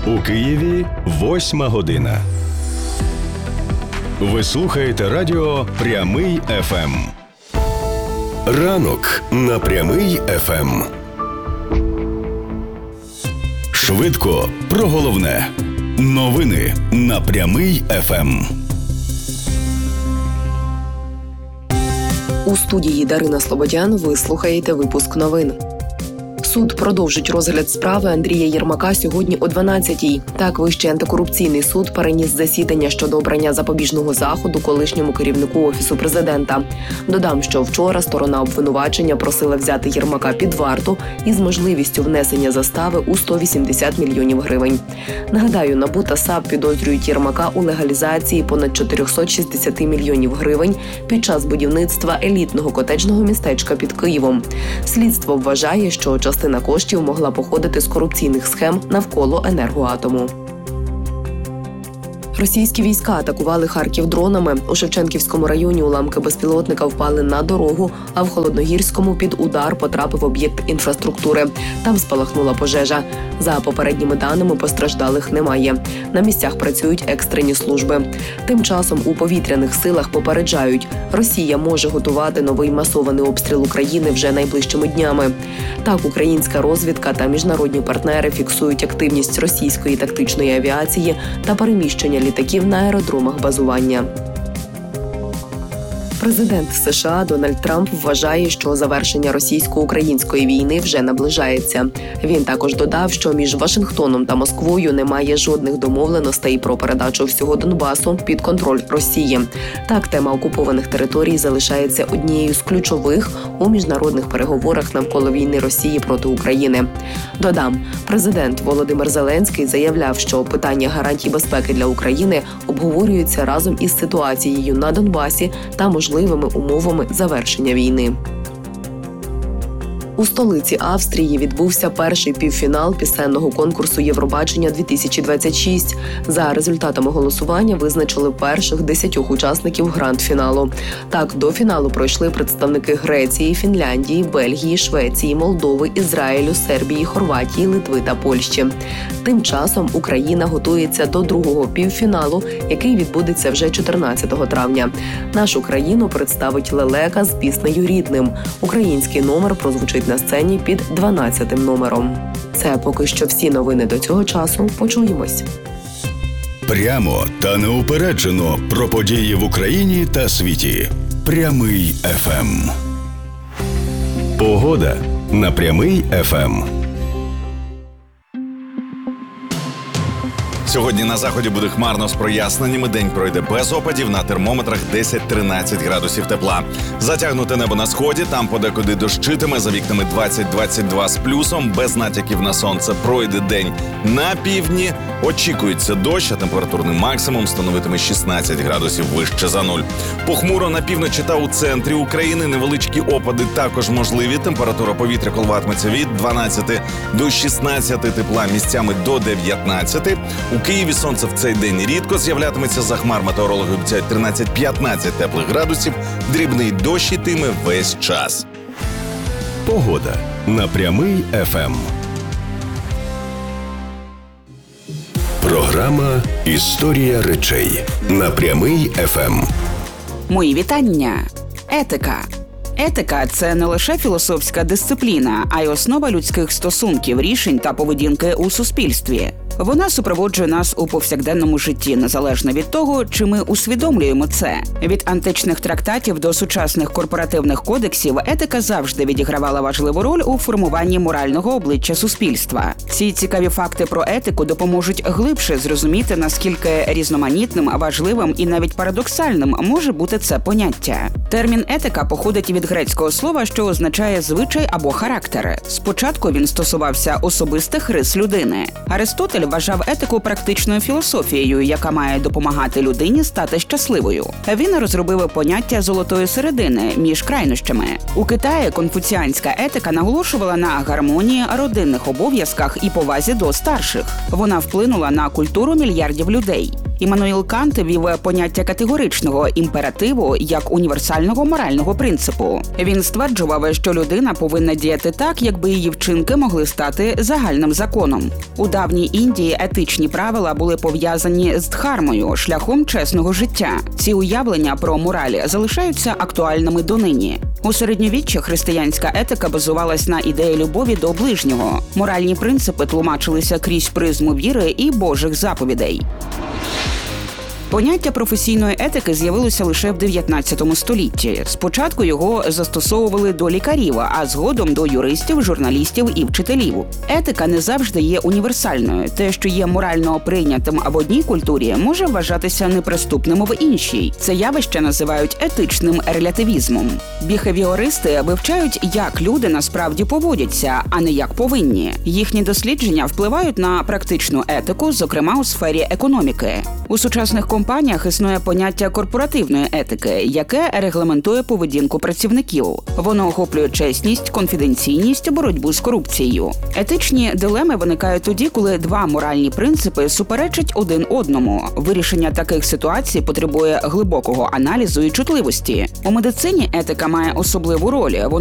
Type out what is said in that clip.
У Києві 8 година. Ви слухаєте радіо «Прямий ФМ». Ранок на «Прямий ФМ». Швидко про головне. Новини на «Прямий ФМ». У студії Дарина Слободян ви слухаєте випуск новин. Суд продовжить розгляд справи Андрія Єрмака сьогодні о 12-й. Так, Вищий антикорупційний суд переніс засідання щодо обрання запобіжного заходу колишньому керівнику Офісу Президента. Додам, що вчора сторона обвинувачення просила взяти Єрмака під варту із можливістю внесення застави у 180 мільйонів гривень. Нагадаю, НАБУ та САП підозрюють Єрмака у легалізації понад 460 мільйонів гривень під час будівництва елітного котеджного містечка під Києвом. Слідство вважає, що частина коштів могла походити з корупційних схем навколо Енергоатому. Російські війська атакували Харків дронами. У Шевченківському районі уламки безпілотника впали на дорогу, а в Холодногірському під удар потрапив об'єкт інфраструктури. Там спалахнула пожежа. За попередніми даними, постраждалих немає. На місцях працюють екстрені служби. Тим часом у повітряних силах попереджають, Росія може готувати новий масований обстріл України вже найближчими днями. Так, українська розвідка та міжнародні партнери фіксують активність російської тактичної авіації та переміщення літаків на аеродромах базування. Президент США Дональд Трамп вважає, що завершення російсько-української війни вже наближається. Він також додав, що між Вашингтоном та Москвою немає жодних домовленостей про передачу всього Донбасу під контроль Росії. Так, тема окупованих територій залишається однією з ключових у міжнародних переговорах навколо війни Росії проти України. Додам, президент Володимир Зеленський заявляв, що питання гарантій безпеки для України обговорюються разом із ситуацією на Донбасі та можливими умовами завершення війни. У столиці Австрії відбувся перший півфінал пісенного конкурсу «Євробачення-2026». За результатами голосування визначили перших 10 учасників гранд-фіналу. Так, до фіналу пройшли представники Греції, Фінляндії, Бельгії, Швеції, Молдови, Ізраїлю, Сербії, Хорватії, Литви та Польщі. Тим часом Україна готується до другого півфіналу, який відбудеться вже 14 травня. Нашу країну представить лелека з піснею «Рідним». Український номер прозвучить на сцені під 12-м номером. Це поки що всі новини до цього часу. Почуємось. Прямо та неупереджено про події в Україні та світі. Прямий ФМ. Погода на Прямий ФМ. Сьогодні на заході буде хмарно з проясненнями. День пройде без опадів, на термометрах 10-13 градусів тепла. Затягнуте небо на сході, там подекуди дощитиме, за вікнами 20-22 з плюсом, без натяків на сонце. Пройде день на півдні, очікується дощ, а температурний максимум становитиме 16 градусів вище за нуль. Похмуро на півночі та у центрі України, невеличкі опади також можливі. Температура повітря коливатиметься від 12 до 16 тепла, місцями до 19. У Києві сонце в цей день рідко з'являтиметься, за хмар метеорологи обіцяють 13-15 теплих градусів, дрібний дощ ітиме весь час. Погода на Прямий ФМ. Програма «Історія речей» на Прямий ФМ. Мої вітання. Етика. Етика – це не лише філософська дисципліна, а й основа людських стосунків, рішень та поведінки у суспільстві. Вона супроводжує нас у повсякденному житті, незалежно від того, чи ми усвідомлюємо це. Від античних трактатів до сучасних корпоративних кодексів етика завжди відігравала важливу роль у формуванні морального обличчя суспільства. Ці цікаві факти про етику допоможуть глибше зрозуміти, наскільки різноманітним, важливим і навіть парадоксальним може бути це поняття. Термін етика походить від грецького слова, що означає звичай або характер. Спочатку він стосувався особистих рис людини. Аристотель вважав етику практичною філософією, яка має допомагати людині стати щасливою. Він розробив поняття золотої середини між крайнощами. У Китаї конфуціанська етика наголошувала на гармонії, родинних обов'язках і повазі до старших. Вона вплинула на культуру мільярдів людей. Іммануїл Кант ввів поняття категоричного імперативу як універсального морального принципу. Він стверджував, що людина повинна діяти так, якби її вчинки могли стати загальним законом. У давній Індії етичні правила були пов'язані з дхармою, шляхом чесного життя. Ці уявлення про мораль залишаються актуальними донині. У середньовіччі християнська етика базувалась на ідеї любові до ближнього. Моральні принципи тлумачилися крізь призму віри і Божих заповідей. Поняття професійної етики з'явилося лише в 19 столітті. Спочатку його застосовували до лікарів, а згодом до юристів, журналістів і вчителів. Етика не завжди є універсальною. Те, що є морально прийнятим в одній культурі, може вважатися неприступним в іншій. Це явище називають етичним релятивізмом. Біхевіористи вивчають, як люди насправді поводяться, а не як повинні. Їхні дослідження впливають на практичну етику, зокрема у сфері економіки. У сучасних компаніях існує поняття корпоративної етики, яке регламентує поведінку працівників. Воно охоплює чесність, конфіденційність, боротьбу з корупцією. Етичні дилеми виникають тоді, коли два моральні принципи суперечать один одному. Вирішення таких ситуацій потребує глибокого аналізу і чутливості. У медицині етика має особливу роль.